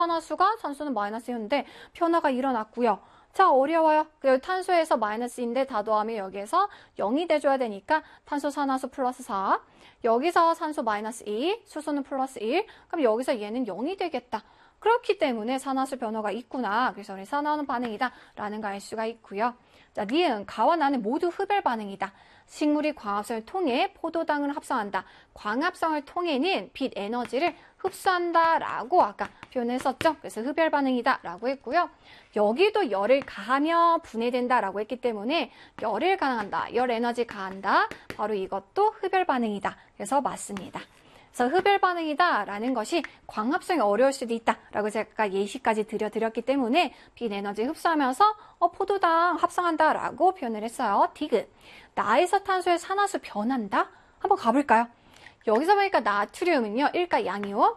탄화수가 산소는 마이너스 1인데 변화가 일어났고요. 자, 어려워요. 그리고 탄소에서 마이너스인데 다 더하면 여기에서 0이 돼줘야 되니까 탄소 산화수 플러스 4. 여기서 산소 마이너스 2, 수소는 플러스 1. 그럼 여기서 얘는 0이 되겠다. 그렇기 때문에 산화수 변화가 있구나. 그래서 우리 산화하는 반응이다 라는 걸 알 수가 있고요. 자, 니은, 가와 나는 모두 흡열 반응이다. 식물이 광합성을 통해 포도당을 합성한다. 광합성을 통해는 빛 에너지를 흡수한다 라고 아까 표현했었죠. 그래서 흡열 반응이다 라고 했고요. 여기도 열을 가하며 분해된다 라고 했기 때문에 열을 가한다, 열 에너지 가한다. 바로 이것도 흡열 반응이다. 그래서 맞습니다. 그래서 흡열 반응이다 라는 것이 광합성이 어려울 수도 있다 라고 제가 예시까지 드렸기 때문에 빛 에너지 흡수하면서 포도당 합성한다 라고 표현을 했어요. 디귿. 나에서 탄소의 산화수 변한다? 한번 가볼까요? 여기서 보니까 나트륨은요, 1가 양이온,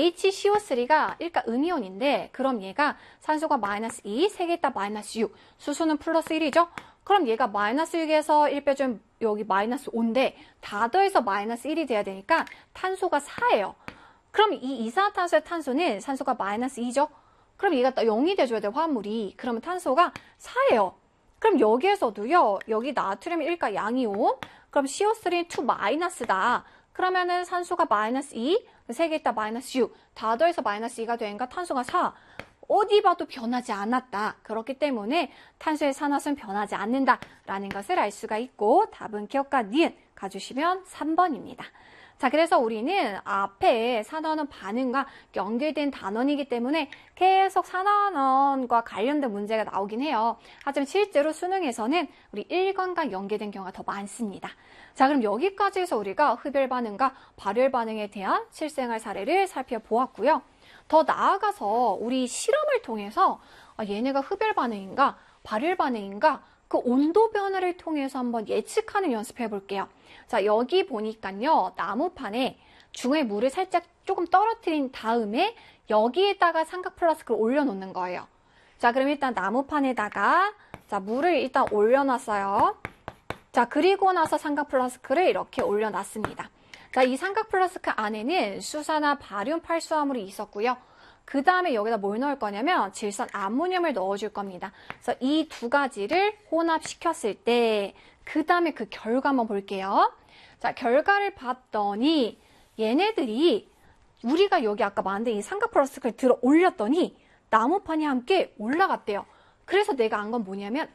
HCO3가 1가 음이온인데, 그럼 얘가 산소가 마이너스 2, 3개 있다 마이너스 6, 수소는 플러스 1이죠? 그럼 얘가 마이너스 6에서 1 빼주면 여기 마이너스 5인데, 다 더해서 마이너스 1이 돼야 되니까 탄소가 4예요. 그럼 이 이산화탄소의 탄소는 산소가 마이너스 2죠? 그럼 얘가 또 0이 돼줘야 돼요, 화합물이. 그러면 탄소가 4예요. 그럼 여기에서도요, 여기 나트륨이 1가 양이온, 그럼 CO3는 2 마이너스다. 그러면은 산소가 마이너스 2, 3개 있다 마이너스 6, 다 더해서 마이너스 2가 되니까 탄소가 4. 어디 봐도 변하지 않았다. 그렇기 때문에 탄소의 산화수는 변하지 않는다라는 것을 알 수가 있고, 답은 기억과 니은 가주시면 3번입니다. 자, 그래서 우리는 앞에 산화하는 반응과 연결된 단원이기 때문에 계속 산화원과 관련된 문제가 나오긴 해요. 하지만 실제로 수능에서는 우리 1관과 연계된 경우가 더 많습니다. 자, 그럼 여기까지 해서 우리가 흡열 반응과 발열 반응에 대한 실생활 사례를 살펴보았고요. 더 나아가서 우리 실험을 통해서 얘네가 흡열 반응인가 발열 반응인가 그 온도 변화를 통해서 한번 예측하는 연습해 볼게요. 자, 여기 보니까요, 나무판에 중에 물을 살짝 조금 떨어뜨린 다음에 여기에다가 삼각 플라스크를 올려놓는 거예요. 자, 그럼 일단 나무판에다가 자, 물을 일단 올려놨어요. 자, 그리고 나서 삼각 플라스크를 이렇게 올려놨습니다. 자, 이 삼각 플라스크 안에는 수산화 바륨 팔수화물이 있었고요. 그 다음에 여기다 뭘 넣을 거냐면 질산 암모늄을 넣어줄 겁니다. 그래서 이 두 가지를 혼합시켰을 때 그 다음에 그 결과 한번 볼게요. 자, 결과를 봤더니 얘네들이 우리가 여기 아까 만든 이 삼각 플라스크를 들어 올렸더니 나무판이 함께 올라갔대요. 그래서 내가 안 건 뭐냐면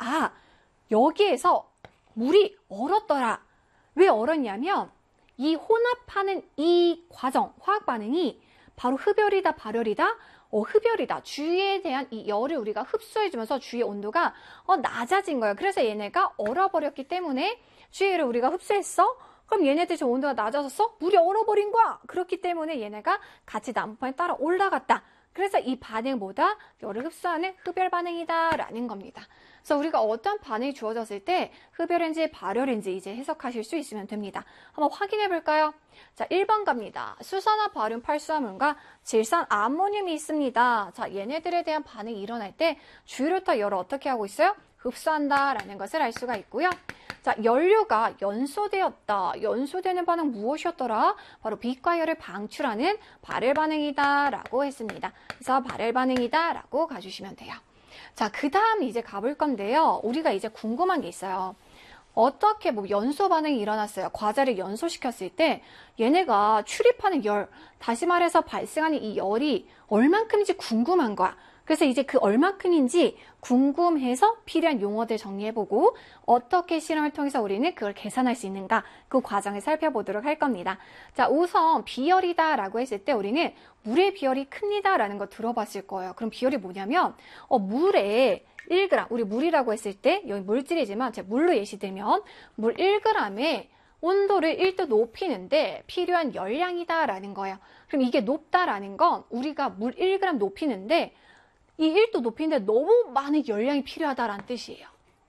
여기에서 물이 얼었더라. 왜 얼었냐면 이 혼합하는 이 과정, 화학 반응이 바로 흡열이다, 발열이다? 흡열이다. 주위에 대한 이 열을 우리가 흡수해주면서 주위의 온도가 낮아진 거예요. 그래서 얘네가 얼어버렸기 때문에 주위를 우리가 흡수했어? 그럼 얘네들 저 온도가 낮아졌어? 물이 얼어버린 거야. 그렇기 때문에 얘네가 같이 나무판에 따라 올라갔다. 그래서 이 반응보다 열을 흡수하는 흡열 반응이다 라는 겁니다. 그래서 우리가 어떤 반응이 주어졌을 때 흡열인지 발열인지 이제 해석하실 수 있으면 됩니다. 한번 확인해 볼까요? 자, 1번 갑니다. 수산화 바륨 팔수화물과 질산 암모늄이 있습니다. 자, 얘네들에 대한 반응이 일어날 때 주위로부터 열을 어떻게 하고 있어요? 흡수한다 라는 것을 알 수가 있고요. 자, 연료가 연소되었다. 연소되는 반응 무엇이었더라? 바로 빛과 열을 방출하는 발열 반응이다 라고 했습니다. 그래서 발열 반응이다 라고 가주시면 돼요. 자, 그 다음 이제 가볼 건데요. 우리가 이제 궁금한 게 있어요. 어떻게 연소 반응이 일어났어요? 과자를 연소시켰을 때 얘네가 출입하는 열, 다시 말해서 발생하는 이 열이 얼만큼인지 궁금한 거야. 그래서 이제 그 얼만큼인지 궁금해서 필요한 용어들 정리해보고 어떻게 실험을 통해서 우리는 그걸 계산할 수 있는가 그 과정을 살펴보도록 할 겁니다. 자, 우선 비열이다 라고 했을 때 우리는 물의 비열이 큽니다 라는 거 들어봤을 거예요. 그럼 비열이 뭐냐면 물에 1g, 우리 물이라고 했을 때 여기 물질이지만 제가 물로 예시 들면 물 1g에 온도를 1도 높이는데 필요한 열량이다 라는 거예요. 그럼 이게 높다라는 건 우리가 물 1g 높이는데 이 1도 높이는데 너무 많은 열량이 필요하다라는 뜻이에요.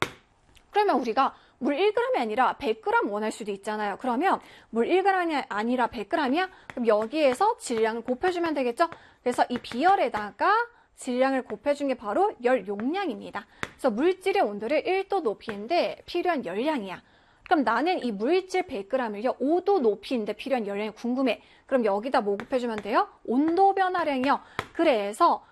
그러면 우리가 물 1g이 아니라 100g 원할 수도 있잖아요. 그러면 물 1g이 아니라 100g이야? 그럼 여기에서 질량을 곱해주면 되겠죠? 그래서 이 비열에다가 질량을 곱해준 게 바로 열 용량입니다. 그래서 물질의 온도를 1도 높이는데 필요한 열량이야. 그럼 나는 이 물질 100g을요 5도 높이는데 필요한 열량이 궁금해. 그럼 여기다 뭐 곱해주면 돼요? 온도 변화량이요. 그래서